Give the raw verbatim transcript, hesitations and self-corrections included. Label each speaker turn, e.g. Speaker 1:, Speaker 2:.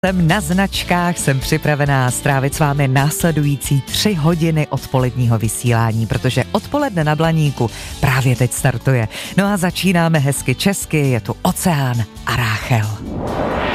Speaker 1: Jsem na značkách, jsem připravená strávit s vámi následující tři hodiny odpoledního vysílání, protože odpoledne na Blaníku právě teď startuje. No a začínáme hezky česky, je tu Oceán a Ráchel.